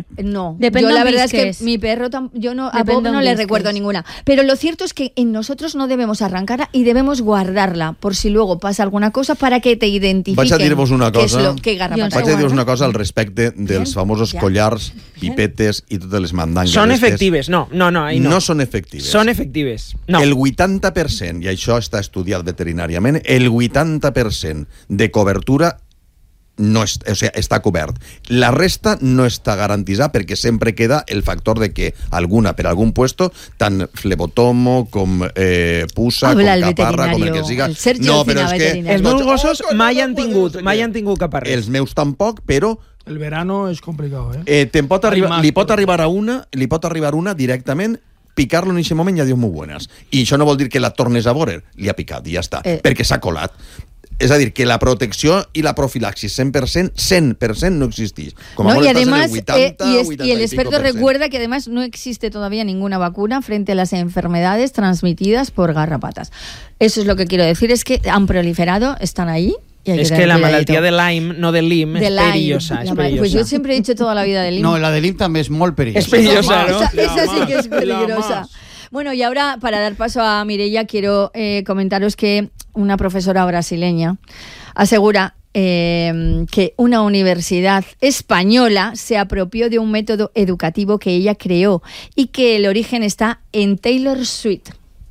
No, Depèn yo la d'on verdad es visques. que mi perro, yo no, a Depèn Bob d'on no le visques. recuerdo ninguna. Pero lo cierto es que en nosotros no debemos arrancarla y debemos guardarla por si luego pasa alguna cosa para que te identifiquen. Vaig a dir-vos una cosa. Qué garrapata. Vaig a dir-vos una cosa al respecte dels famosos collars, pipetes i totes les mandangues. Són efectives. No, ahí no. No són efectives. Són efectives. No. El 80%, i això està estudiat veterinàriament, el 80% de cobertura no és, o sea, està cobert. La resta no està garantitzada perquè sempre queda el factor de que alguna, per algun puesto, tant flebotomo com puça, Habla com el caparra, com el que veterinario, siga. el Sergio No, però Encina és que veterinario. Els meus gossos mai han tingut caparres. els meus tampoc, però El verano es complicado, ¿eh? li pot arribar una directament, picar-lo en aquest moment i adiós molt buenas. I això no vol dir que la tornes a veure, li ha picat i ja està, perquè s'ha colat. És a dir, que la protecció i la profilaxis 100% no existeix. No, y además, y el experto recuerda que además no existe todavía ninguna vacuna frente a las enfermedades transmitidas por garrapatas. Eso es lo que quiero decir, es que han proliferado, están ahí. Es que la malaltia de Lyme, no de Lyme, és perillosa. Pues yo siempre he dicho toda la vida de Lyme. No, la de Lyme també és molt perillosa. Es perillosa, ¿no? Esa sí que es peligrosa. Bueno, y ahora, para dar paso a Mireia, quiero comentaros que una profesora brasileña asegura que una universidad española se apropió de un método educativo que ella creó y que el origen está en Taylor Swift.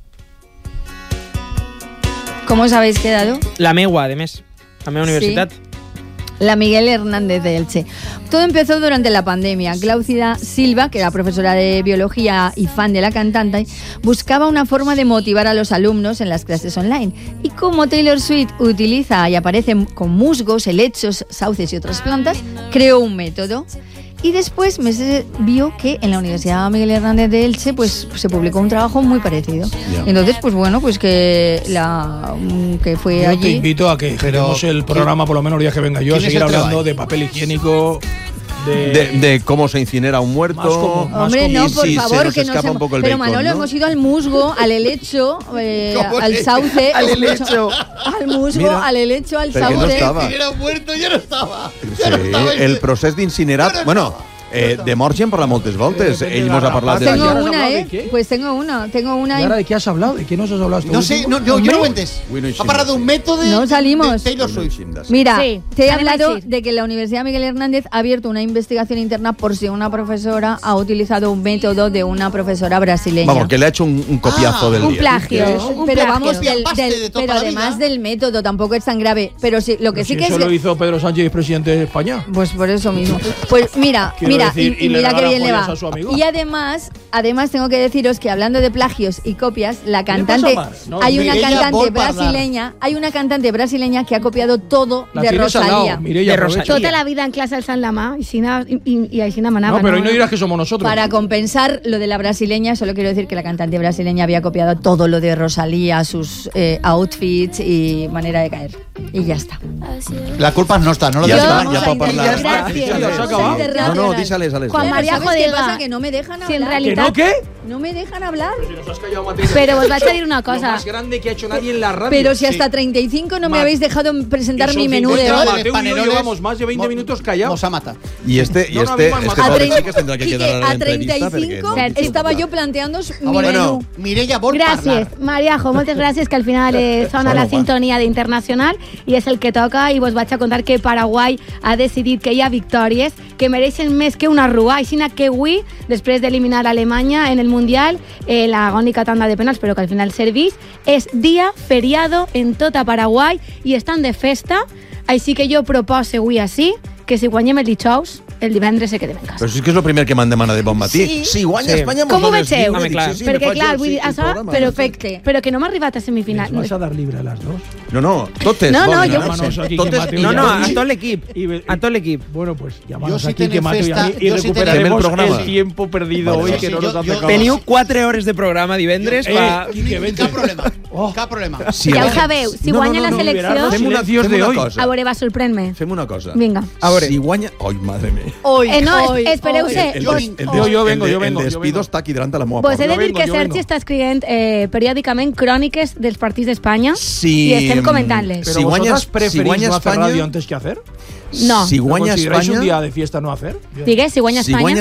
¿Cómo os habéis quedado? La meua, de més. La meva universitat. Sí. La Miguel Hernández de Elche. Todo empezó durante la pandemia. Glaucida Silva, que era profesora de biología y fan de la cantante, buscaba una forma de motivar a los alumnos en las clases online. Y como Taylor Swift utiliza y aparece con musgos, helechos, sauces y otras plantas, creó un método. Y después meses vio que en la Universidad Miguel Hernández de Elche pues se publicó un trabajo muy parecido. Yeah. Entonces, pues bueno, pues que fue Yo allí. te invito a que dejemos el programa, por lo menos días que venga yo, a seguir hablando de papel higiénico, de cómo se incinera un muerto. Hombre, no, por favor, que no se... un poco el Pero bacon, Manolo, ¿no? hemos ido al musgo, al helecho, al sauce, al helecho. Al musgo, Mira, al helecho, al perquè sauce. no estava. Si era muerto, yo no estaba. Sí, el procés d'incinerat... Bueno, de mort ja hem parlat moltes voltes. Ell mos ha parlat de... Tengo ¿Y ahora has una, hablado de qué? Pues tengo una. ¿Y ahora de qué has hablado? ¿De qué nos has hablado? No sé, no, yo no ho he entès. Ha parlat d'un mètode No salimos. de Taylor Swift. Mira, Sí, te he salimos hablado así. de que la Universidad Miguel Hernández ha abierto una investigación interna por si una profesora ha utilizado un método de una profesora brasileña. Vamos, que le ha hecho un copiazo del Un día. plagio. Pero Un plagio. vamos, Copiapaste de toda pero la además vida. del método, tampoco es tan grave. Pero sí, lo que sí que eso es... lo hizo Pedro Sánchez, presidente de España. Pues por eso mismo. Pues mira, Quiero mira, decir, y y le mira que regala bien le joyas va. a su amigo. Y además tengo que deciros que hablando de plagios y copias, la pasa cantante, más? No, hay una Mireia cantante vol parlar. brasileña que ha copiado todo La de tienes al Rosalía. lado, Mireia, De aprovecha. Rosalía. Tota la vida en clase alçant la mà i així manava. No, pero hoy no dirás que somos nosotros. Para compensar lo de la brasileña, solo quiero decir que la cantante brasileña había copiado todo lo de Rosalía, sus outfits y manera de caer. Y ya está. La culpa es nostra, no lo Ja digas. està, Vamos ja a pot parlar. intentar- Gràcies. Ja s'ha acabat. Vamos a intentar- No, deixa-les. Quan Maria ¿Sabes qué Jodega- pasa? Que no me dejan Si en hablar. ¿Que realitat... no qué? No me dejan hablar. Però vos vaig a dir una Lo cosa. más grande que ha hecho nadie en la radio. Pero si hasta 35 no me habéis dejado presentar mi menú de hoy. hoy. Mateo y yo llevamos más de 20 minutos callados. Nos ha matado. Y este No, no, a mí me han matado. pobre A sí que tendrá que Quique, quedar a la a entrevista. 35 perquè no estaba yo planteando mi bueno. menú. Mireia vol Gràcies, parlar. Mariajo, moltes gràcies, que al final sona la sintonia d'Internacional i és el que toca, i vos vaig a contar que Paraguai ha decidit que hi ha victòries que mereixen més que una rua, així que avui, després d'eliminar Alemanya en el Mundial, la agònica tanda de penals, però que al final servís, és dia feriado en tota Paraguai i estan de festa, així que jo proposo avui així que si guanyem el dijous, el divendres se quedem en casa. Però sí que és el primer que m'han demanat de bon matí. Sí. Si guanya Espanya... Com ho mos vegeu? diu, Home, clar. dic, Perquè, me clar, faig vull dir, el això, programa. però que no m'ha arribat a semifinal. ¿Les vas a dar libre a las dos? No, totes. No, volen jo- anar. Llámanos aquí, Totes que Mateo i No, ya- a tot l'equip. A tot l'equip. Bueno, pues Yo llámanos sí aquí, tenéis que Mateo y a mí, festa, y yo sí recuperaremos tenéis- el programa. el tiempo perdido Vale, hoy vale. que Sí, no nos yo- hace yo- caso. Teniu 4 hores de programa divendres pa... Quique, vente. Cap problema. Cap problema. Si Ja ho guanya- sabeu, si No, guanya no, la no, selecció... Fem una, Silencios de fem una hoy. cosa. A veure, va, sorprèn-me. Fem una cosa. Vinga. A veure. Si guanya... Ai, madre mía. Hoy, No, hoy, espereu-se. El, Vos- el, el, Yo vengo, el, yo vengo, el yo despido vengo. està aquí davant de la meva Vos he de porta. dir que jo Sergi vengo. està escrivint periòdicament cròniques dels partits d'Espanya Si- i estem comentant-les. Pero Si vosotras guanyas- preferís si guanya no hacer España- radio antes que hacer. No. Si guanya ¿Consideráis Espanya... un día de fiesta no hacer? Digues, si guanya Si Espanya... guanya